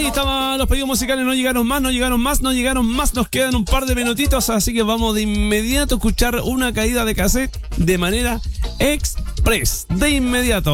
Ahí estaban los pedidos musicales, no llegaron más. Nos quedan un par de minutitos, así que vamos de inmediato a escuchar una caída de cassette de manera express. De inmediato.